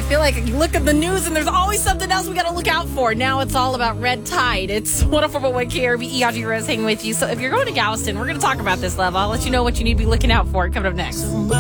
feel like you look at the news and there's always something else we got to look out for. Now it's all about red tide. It's 104.1 KRBE. Audrey Rose hanging with you. So if you're going to Galveston, we're going to talk about this, love. I'll let you know what you need to be looking out for coming up next.